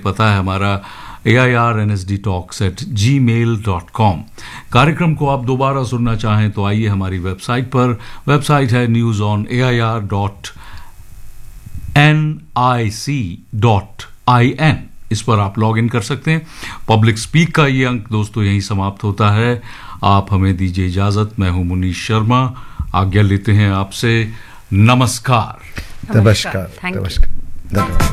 पता है हमारा airnsdtalks@gmail.com। कार्यक्रम को आप दोबारा सुनना चाहें तो आइए हमारी वेबसाइट पर। वेबसाइट है newsonair.nic.in। इस पर आप लॉग इन कर सकते हैं। पब्लिक स्पीक का ये अंक दोस्तों यहीं समाप्त होता है। आप हमें दीजिए इजाजत। मैं हूं मुनीश शर्मा, आज्ञा लेते हैं आपसे। नमस्कार। नमस्कार। धन्यवाद।